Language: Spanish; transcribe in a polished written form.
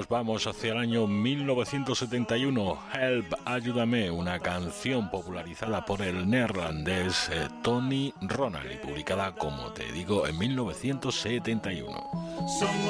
nos vamos hacia el año 1971. Help, ayúdame, una canción popularizada por el neerlandés Tony Ronald y publicada, como te digo, en 1971.